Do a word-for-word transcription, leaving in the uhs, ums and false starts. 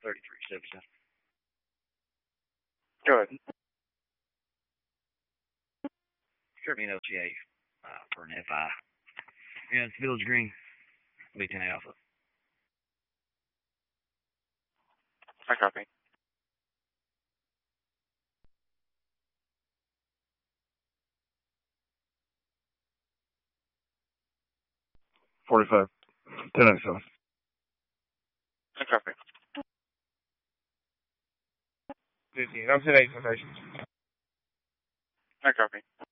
thirty-three seventy-seven. Go ahead. Strip me an O T A uh, for an F I. Yeah, it's Village Green. B ten Alpha. I copy. Forty-five. Ten ninety-seven. I copy. Fifteen. I'm ten eight. I copy.